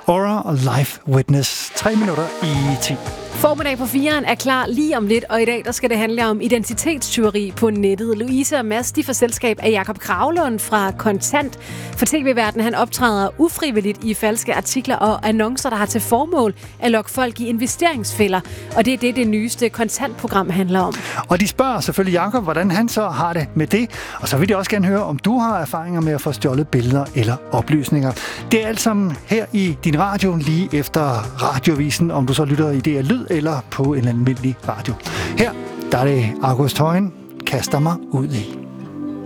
Aura og Life Witness. 3 minutter i 10. Formiddag på 4'eren er klar lige om lidt, og i dag der skal det handle om identitetstyveri på nettet. Louise og Mads, de får selskab af Jakob Kravlund fra Kontant. For TV-verdenen, han optræder ufrivilligt i falske artikler og annoncer, der har til formål at lokke folk i investeringsfælder. Og det er det nyeste Kontant-program handler om. Og de spørger selvfølgelig Jakob, hvordan han så har det med det. Og så vil de også gerne høre, om du har erfaringer med at få stjålet billeder eller oplysninger. Det er alt sammen her i din radio, lige efter radiovisen, om du så lytter i DR Lyd eller på en almindelig radio. Her, der er det August Højen, kaster mig ud i.